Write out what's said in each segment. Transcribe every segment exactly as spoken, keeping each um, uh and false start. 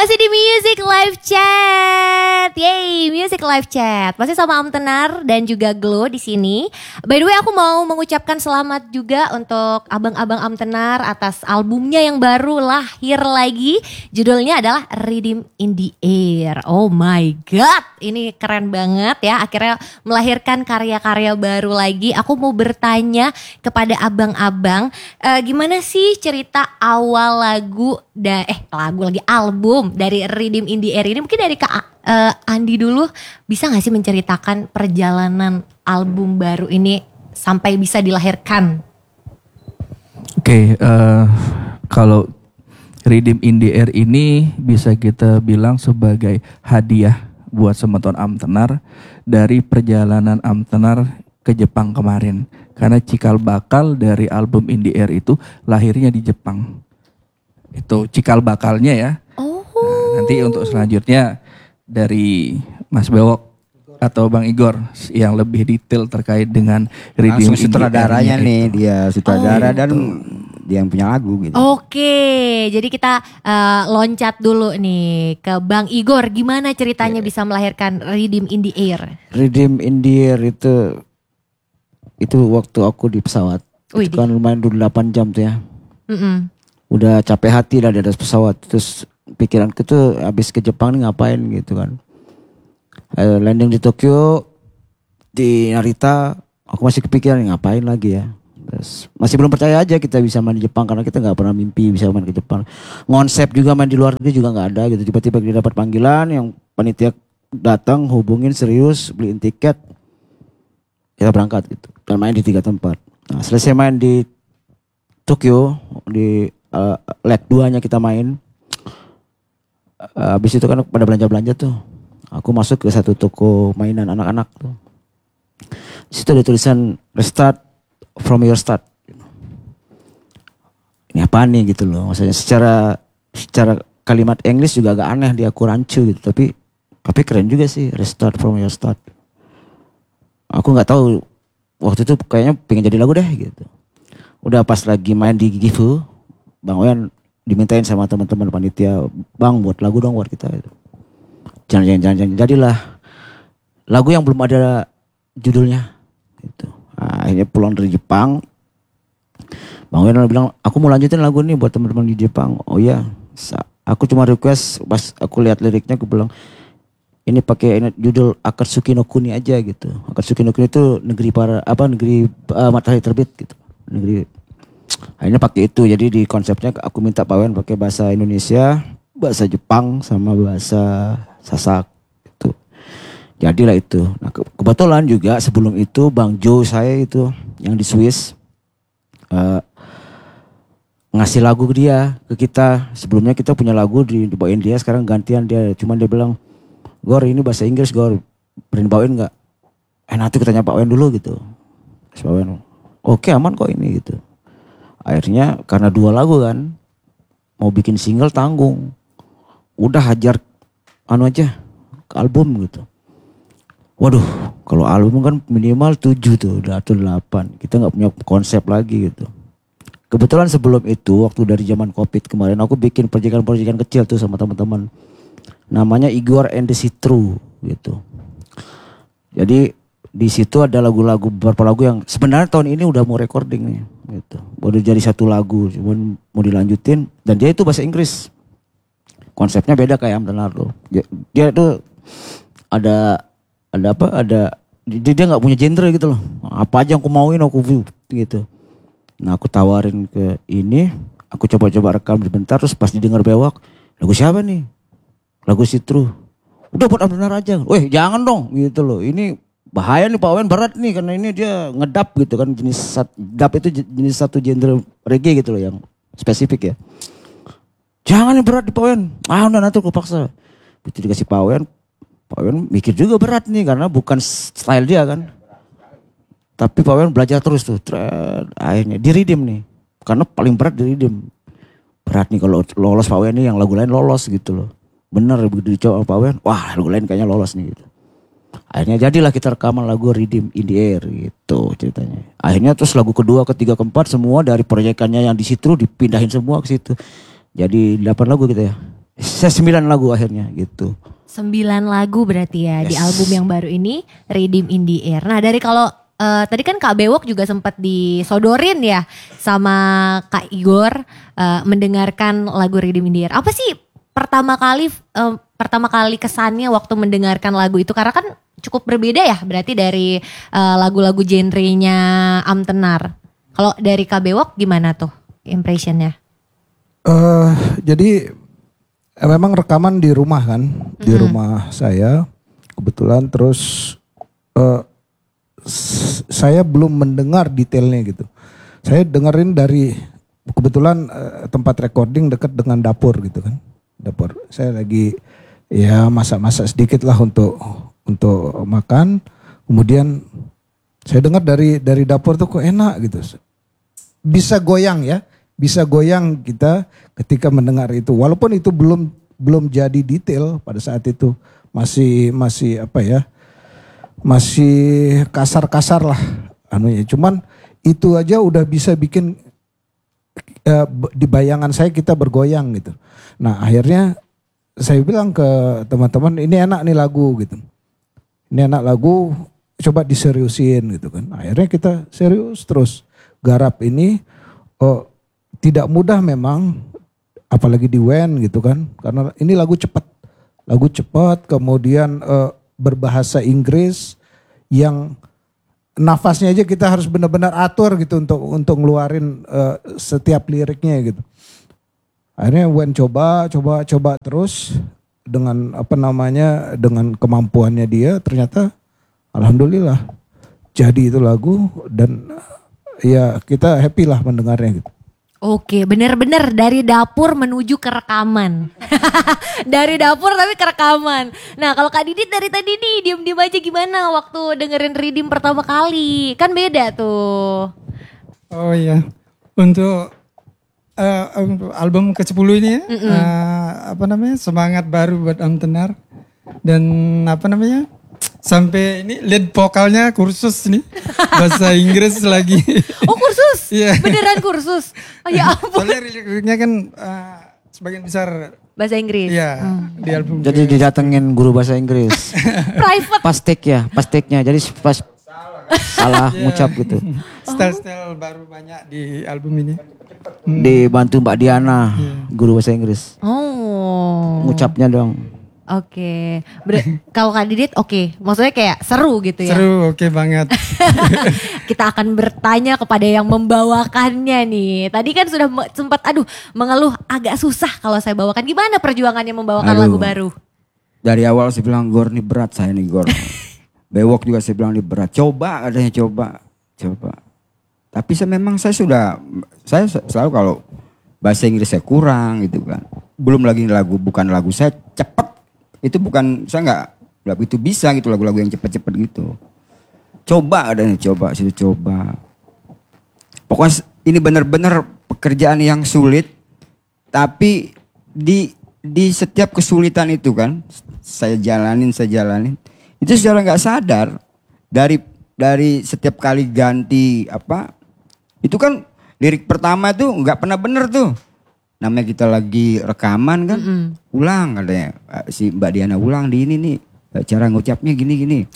Masih di Music Live Chat. Yeay, Music Live Chat. Masih sama Am Tenar dan juga Glo di sini. By the way, aku mau mengucapkan selamat juga untuk abang-abang Am Tenar atas albumnya yang baru lahir lagi. Judulnya adalah Rhythm in the Air. Oh my god, ini keren banget ya. Akhirnya melahirkan karya-karya baru lagi. Aku mau bertanya kepada abang-abang, uh, gimana sih cerita awal lagu da eh lagu lagi album dari Rhythm in the Air ini? Mungkin dari Kak uh, Andi dulu, bisa gak sih menceritakan perjalanan album baru ini sampai bisa dilahirkan? Oke, okay, uh, kalau Rhythm in the Air ini bisa kita bilang sebagai hadiah buat semeton Am Tenar dari perjalanan Am Tenar ke Jepang kemarin. Karena cikal bakal dari album In the Air itu lahirnya di Jepang. Itu cikal bakalnya ya. Oh. Nah, nanti untuk selanjutnya dari Mas Bewok atau Bang Igor yang lebih detail terkait dengan Rhythm in the Air. Sutradaranya nih, itu. dia sutradara Oh, dan dia yang punya lagu gitu. Oke, jadi kita uh, loncat dulu nih ke Bang Igor. Gimana ceritanya bisa melahirkan Rhythm in the Air? Rhythm in the Air itu itu waktu aku di pesawat. Wih, Itu kan lumayan dulu delapan jam tuh ya. Mm-mm. Udah capek hati lah di atas pesawat. Terus pikiranku tuh habis ke Jepang nih ngapain gitu kan. Uh, landing di Tokyo, di Narita, aku masih kepikiran ngapain lagi ya. Terus masih belum percaya aja kita bisa main di Jepang karena kita nggak pernah mimpi bisa main ke Jepang. Ngonsep juga main di luar negeri juga nggak ada gitu. Tiba-tiba dia dapat panggilan, yang panitia datang hubungin serius, beliin tiket, kita berangkat gitu. Dan main di tiga tempat. Nah, selesai main di Tokyo, di uh, leg duanya kita main. Uh, habis itu kan pada belanja-belanja tuh. Aku masuk ke satu toko mainan anak-anak tuh. Di situ ada tulisan restart from your start. Ini apa nih gitu loh. Maksudnya secara secara kalimat English juga agak aneh, dia aku rancu gitu. Tapi tapi keren juga sih, restart from your start. Aku nggak tahu waktu itu kayaknya pengen jadi lagu deh gitu. Udah pas lagi main di Gifu, Bang Oyan dimintain sama teman-teman panitia, Bang buat lagu dong buat kita gitu. Jangan-jangan jadilah lagu yang belum ada judulnya gitu. Nah, akhirnya pulang dari Jepang, Bang Oyan bilang aku mau lanjutin lagu ini buat teman-teman di Jepang. Oh iya, aku cuma request pas aku lihat liriknya, aku bilang ini pakai ini, judul Akatsuki no Kuni aja gitu. Akatsuki no Kuni itu negeri para apa negeri uh, matahari terbit gitu. Negeri. Akhirnya pakai itu. Jadi di konsepnya aku minta Pak Wen pakai bahasa Indonesia, bahasa Jepang sama bahasa Sasak gitu. Jadilah itu. Nah, ke kebetulan juga sebelum itu Bang Jo saya itu yang di Swiss uh, ngasih lagu ke dia, ke kita. Sebelumnya kita punya lagu di dibawain dia, sekarang gantian dia. Cuman dia bilang, Gor ini bahasa Inggris, Gor berani bawain gak? Eh nanti kita tanya Pak Wen dulu gitu. Pak Wen, oke aman kok ini gitu. Akhirnya karena dua lagu kan, mau bikin single tanggung. Udah hajar anu aja ke album gitu. Waduh, kalau album kan minimal tujuh tuh, udah atau delapan. Kita gak punya konsep lagi gitu. Kebetulan sebelum itu, waktu dari zaman Covid kemarin, aku bikin proyekan-proyekan kecil tuh sama teman-teman. Namanya Igor and the See-Through gitu. Jadi di situ ada lagu-lagu, beberapa lagu yang sebenarnya tahun ini udah mau recording nih gitu. Udah jadi satu lagu, cuman mau dilanjutin, dan dia itu bahasa Inggris. Konsepnya beda kayak Am Tenar tuh. Dia, dia tuh ada ada apa? Ada dia dia nggak punya genre gitu loh. Apa aja yang aku mauin aku view gitu. Nah, aku tawarin ke ini, aku coba-coba rekam sebentar, terus pas didengar Bewok, lagu siapa nih? Lagu See-Through. Udah buat Am Tenar aja. Weh jangan dong gitu loh. Ini bahaya nih Pak Wen, berat nih karena ini dia ngedap gitu kan, jenis dap itu jenis satu genre reggae gitu loh yang spesifik ya. Jangan nih berat di Pak Wen. Ah udah nanti aku paksa. Begitu dikasih Pak Wen, Pak Wen mikir juga berat nih karena bukan style dia kan. Tapi Pak Wen belajar terus tuh. Tred, akhirnya di Rhythm nih. Karena paling berat di Rhythm. Berat nih kalau lolos Pak Wen nih, yang lagu lain lolos gitu loh. Bener begitu dicoba Pak Wen, wah lagu lain kayaknya lolos nih gitu. Akhirnya jadilah kita rekaman lagu Rhythm in the Air gitu ceritanya. Akhirnya terus lagu kedua, ketiga, keempat semua dari proyekannya yang di situ dipindahin semua ke situ. Jadi delapan lagu gitu ya. Saya sembilan lagu akhirnya gitu. Sembilan lagu berarti ya yes. Di album yang baru ini, Redeem in the Air. Nah dari kalau uh, tadi kan Kak Bewok juga sempat disodorin ya sama Kak Igor uh, mendengarkan lagu Redeem in the Air. Apa sih pertama kali uh, pertama kali kesannya waktu mendengarkan lagu itu? Karena kan cukup berbeda ya berarti dari uh, lagu-lagu genrenya Amtenar. Kalau dari Kak Bewok gimana tuh impressionnya? Uh, jadi memang rekaman di rumah kan, mm-hmm. di rumah saya kebetulan terus uh, s- saya belum mendengar detailnya gitu. Saya dengerin dari kebetulan uh, tempat recording dekat dengan dapur gitu kan, dapur. Saya lagi ya masak-masak sedikit lah untuk untuk makan. Kemudian saya dengar dari dari dapur tuh kok enak gitu, bisa goyang ya. Bisa goyang kita ketika mendengar itu, walaupun itu belum belum jadi detail pada saat itu, masih masih apa ya, masih kasar-kasar lah anunya. Cuman itu aja udah bisa bikin uh, di bayangan saya kita bergoyang gitu. Nah akhirnya saya bilang ke teman-teman, ini enak nih lagu gitu, ini enak lagu, coba diseriusin gitu kan. Akhirnya kita serius terus garap ini. Oh, tidak mudah memang, apalagi di W E N gitu kan, karena ini lagu cepat, lagu cepat, kemudian uh, berbahasa Inggris yang nafasnya aja kita harus benar-benar atur gitu untuk untuk ngeluarin uh, setiap liriknya gitu. Akhirnya W E N coba, coba, coba terus dengan apa namanya, dengan kemampuannya dia, ternyata alhamdulillah jadi itu lagu dan ya kita happy lah mendengarnya gitu. Oke, benar-benar dari dapur menuju ke rekaman. Dari dapur tapi ke rekaman. Nah kalau Kak Didit dari tadi nih diem-diem aja gimana waktu dengerin Redeem pertama kali? Kan beda tuh. Oh iya, untuk uh, album ke sepuluh ini ya, uh, apa namanya, semangat baru buat Amtenar. Dan apa namanya, sampai ini lead vokalnya kursus nih, bahasa Inggris lagi. Oh kursus? Iya. Beneran kursus? Oh ya ampun. Soalnya liriknya kan uh, sebagian besar bahasa Inggris? Iya, hmm. di album. Jadi ke... didatengin guru bahasa Inggris. Private? Pas take ya, pas take-nya. Jadi pas salah yeah. ngucap gitu. Style-style baru banyak di album ini. Hmm. Dibantu Mbak Diana, yeah. guru bahasa Inggris. Oh. Ngucapnya dong. Oke, okay. Kalau Kak Didit oke, okay. Maksudnya kayak seru gitu ya? Seru, oke okay banget. Kita akan bertanya kepada yang membawakannya nih. Tadi kan sudah sempat aduh mengeluh agak susah kalau saya bawakan. Gimana perjuangannya membawakan aduh, lagu baru? Dari awal saya bilang Gor nih berat saya nih Gor. Bewok juga saya bilang nih berat. Coba adanya coba, coba. Tapi saya memang saya sudah, saya selalu kalau bahasa Inggris saya kurang gitu kan. Belum lagi lagu, bukan lagu saya cepat. Itu bukan, saya nggak begitu bisa gitu lagu-lagu yang cepet-cepet gitu. Coba adanya coba, situ coba. Pokoknya ini benar-benar pekerjaan yang sulit. Tapi di di setiap kesulitan itu kan, saya jalanin, saya jalanin. Itu secara nggak sadar dari dari setiap kali ganti apa, itu kan lirik pertama tuh nggak pernah bener tuh. Namanya kita lagi rekaman kan, mm-hmm. ulang katanya si Mbak Diana ulang di ini nih cara ngucapnya gini-gini.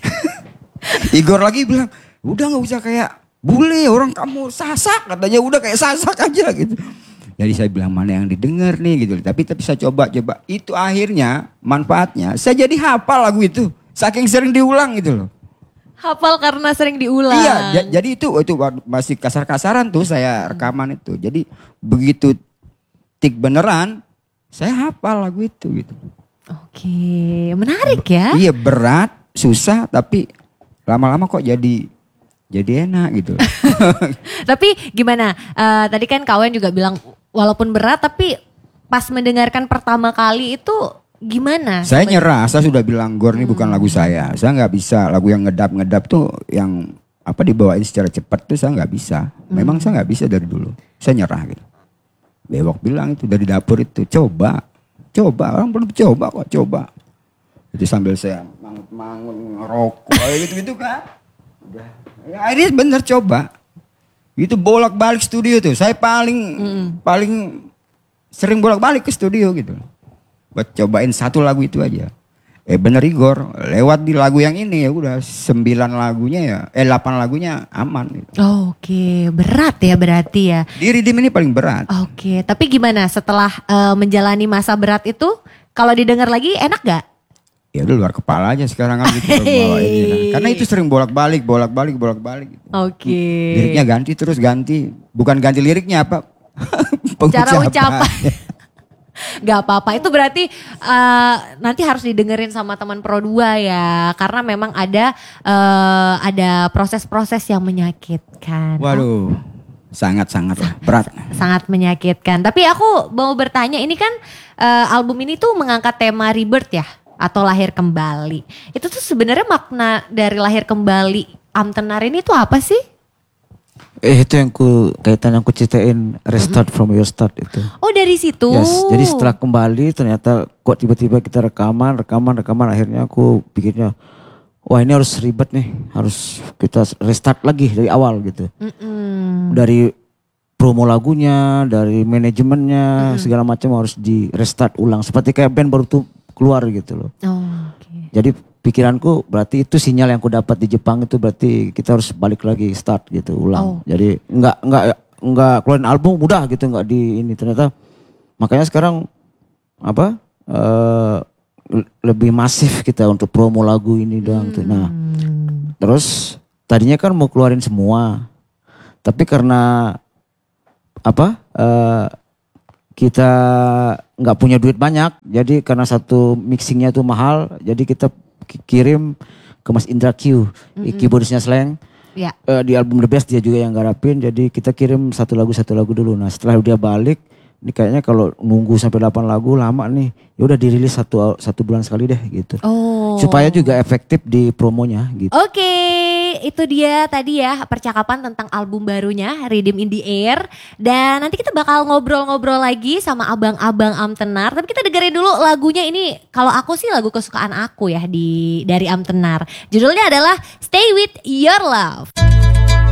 Igor lagi bilang udah nggak usah kayak bule orang kamu sasak katanya, udah kayak sasak aja gitu. Jadi saya bilang mana yang didengar nih gitu. Tapi tapi saya coba-coba itu akhirnya manfaatnya saya jadi hafal lagu itu saking sering diulang gitu loh. Hafal karena sering diulang. Iya, j- jadi itu itu masih kasar-kasaran tuh saya rekaman itu. Jadi begitu tik beneran, saya hafal lagu itu gitu. Oke, menarik ya. Iya berat, susah, tapi lama-lama kok jadi jadi enak gitu. Tapi gimana? Uh, tadi kan kawan juga bilang walaupun berat, tapi pas mendengarkan pertama kali itu gimana? Saya nyerah, saya sudah bilang Gor ini hmm. bukan lagu saya. Saya nggak bisa lagu yang ngedap-ngedap tuh yang apa dibawain secara cepat tuh saya nggak bisa. Memang hmm. saya nggak bisa dari dulu. Saya nyerah gitu. Bewok bilang itu dari dapur itu coba, coba orang belum coba kok coba. Itu sambil saya mangut-mangut ngerokok gitu-gitu kan. Udah, ya, akhirnya bener coba. Itu bolak-balik studio tuh. Saya paling mm. paling sering bolak-balik ke studio gitu. buat cobain satu lagu itu aja. Eh bener Igor, lewat di lagu yang ini ya udah sembilan lagunya ya, eh delapan lagunya aman. Gitu. Oh, oke, okay. Berat ya berarti ya. Di Redeem ini paling berat. Oke, okay. Tapi gimana setelah uh, menjalani masa berat itu, kalau didengar lagi enak gak? Ya udah luar kepala aja sekarang kan gitu. Bawa ini, nah. Karena itu sering bolak-balik, bolak-balik, bolak-balik. Gitu. Oke. Okay. Liriknya ganti terus ganti, bukan ganti liriknya apa? Cara ucapan. Gak apa-apa, itu berarti uh, nanti harus didengerin sama teman Pro dua ya. Karena memang ada uh, ada proses-proses yang menyakitkan. Waduh, sangat-sangat berat. Sangat menyakitkan. Tapi aku mau bertanya, ini kan uh, album ini tuh mengangkat tema rebirth ya? Atau lahir kembali. Itu tuh sebenarnya makna dari lahir kembali Amtenar ini tuh apa sih? Eh itu yang ku kaitan yang ku ceritain restart from your start itu. Oh dari situ. Yes, jadi setelah kembali ternyata kok tiba-tiba kita rekaman, rekaman, rekaman akhirnya aku pikirnya wah ini harus ribet nih, harus kita restart lagi dari awal gitu. Mm-mm. Dari promo lagunya, dari manajemennya, mm-hmm. segala macam harus di restart ulang seperti kayak band baru tuh keluar gitu loh. Oh, okay. Jadi pikiranku berarti itu sinyal yang ku dapat di Jepang itu berarti kita harus balik lagi start gitu ulang. Oh. Jadi enggak enggak enggak keluarin album mudah gitu enggak di ini ternyata makanya sekarang apa uh, lebih masif kita untuk promo lagu ini doang hmm. tuh. Nah, terus tadinya kan mau keluarin semua. Tapi karena apa? Uh, kita nggak punya duit banyak, jadi karena satu mixingnya tuh mahal, jadi kita kirim ke Mas Indra Q, mm-hmm. keyboardisnya Slang. Yeah. Uh, di album The Best dia juga yang garapin, jadi kita kirim satu lagu satu lagu dulu. Nah setelah dia balik, ini kayaknya kalau nunggu sampai delapan lagu lama nih, ya udah dirilis satu satu bulan sekali deh gitu. Oh. Supaya juga efektif di promonya gitu. Oke. Okay. Itu dia tadi ya percakapan tentang album barunya Redeem in the Air. Dan nanti kita bakal ngobrol-ngobrol lagi sama abang-abang Amtenar. Tapi kita dengerin dulu lagunya ini. Kalau aku sih lagu kesukaan aku ya di dari Amtenar. Judulnya adalah Stay With Your Love.